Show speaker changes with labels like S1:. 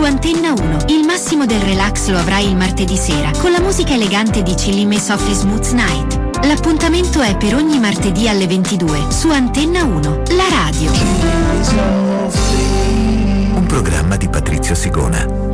S1: su Antenna 1. Il massimo del relax lo avrai il martedì sera con la musica elegante di Chillin' Softly Smooth Night. L'appuntamento è per ogni martedì alle 22 su Antenna 1, la radio.
S2: Un programma di Patrizio Sigona.